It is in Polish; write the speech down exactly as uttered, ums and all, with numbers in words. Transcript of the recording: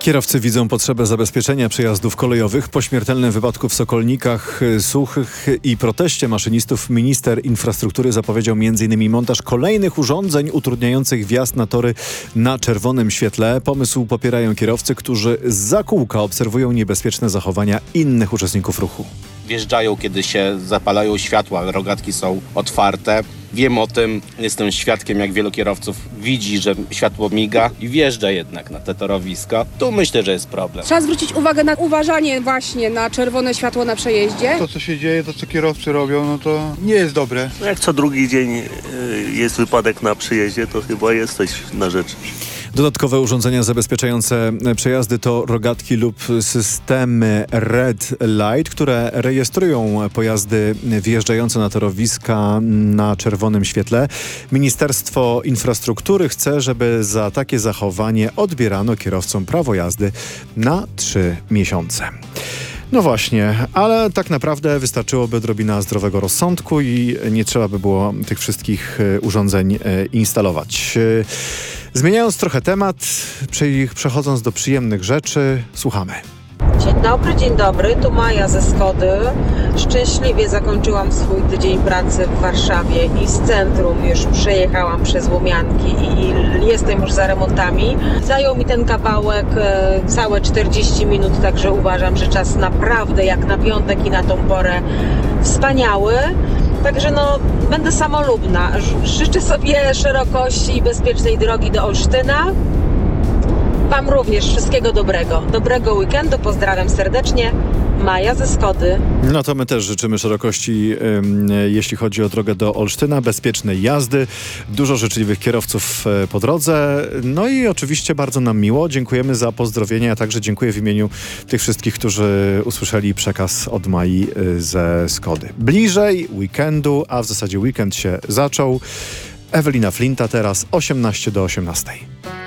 Kierowcy widzą potrzebę zabezpieczenia przejazdów kolejowych. Po śmiertelnym wypadku w Sokolnikach Suchych i proteście maszynistów minister infrastruktury zapowiedział między innymi montaż kolejnych urządzeń utrudniających wjazd na tory na czerwonym świetle. Pomysł popierają kierowcy, którzy zza kółka obserwują niebezpieczne zachowania innych uczestników ruchu. Wjeżdżają, kiedy się zapalają światła, rogatki są otwarte. Wiem o tym, jestem świadkiem, jak wielu kierowców widzi, że światło miga i wjeżdża jednak na te torowiska. Tu myślę, że jest problem. Trzeba zwrócić uwagę na uważanie właśnie na czerwone światło na przejeździe. To, co się dzieje, to, co kierowcy robią, no to nie jest dobre. Jak co drugi dzień jest wypadek na przejeździe, to chyba jest coś na rzecz. Dodatkowe urządzenia zabezpieczające przejazdy to rogatki lub systemy Red Light, które rejestrują pojazdy wjeżdżające na torowiska na czerwonym świetle. Ministerstwo Infrastruktury chce, żeby za takie zachowanie odbierano kierowcom prawo jazdy na trzy miesiące. No właśnie, ale tak naprawdę wystarczyłoby odrobina zdrowego rozsądku i nie trzeba by było tych wszystkich urządzeń instalować. Zmieniając trochę temat, przechodząc do przyjemnych rzeczy, słuchamy. Dzień dobry, dzień dobry, tu Maja ze Skody. Szczęśliwie zakończyłam swój tydzień pracy w Warszawie i z centrum już przejechałam przez Łomianki i jestem już za remontami. Zajął mi ten kawałek e, całe czterdzieści minut, także uważam, że czas naprawdę jak na piątek i na tą porę wspaniały. Także no, będę samolubna. Życzę sobie szerokości i bezpiecznej drogi do Olsztyna. Wam również wszystkiego dobrego. Dobrego weekendu. Pozdrawiam serdecznie. Maja ze Skody. No to my też życzymy szerokości, ym, jeśli chodzi o drogę do Olsztyna, bezpiecznej jazdy, dużo życzliwych kierowców po drodze. No i oczywiście bardzo nam miło. Dziękujemy za pozdrowienia, a także dziękuję w imieniu tych wszystkich, którzy usłyszeli przekaz od Mai ze Skody. Bliżej weekendu, a w zasadzie weekend się zaczął. Ewelina Flinta teraz osiemnaście do osiemnastej.